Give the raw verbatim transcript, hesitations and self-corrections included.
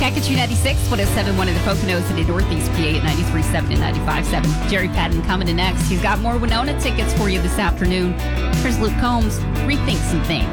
Calcasieu ninety-six, one oh seven point one in the Poconos and in Northeast P A at ninety-three point seven and ninety-five point seven. Jerry Patton coming to next. He's got more Winona tickets for you this afternoon. Here's Luke Combs, Rethink Some Things.